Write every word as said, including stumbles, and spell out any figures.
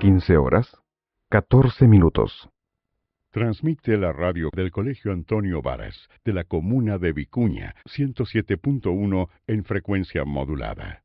quince horas, catorce minutos. Transmite la radio del Colegio Antonio Varas, de la comuna de Vicuña, ciento siete punto uno en frecuencia modulada.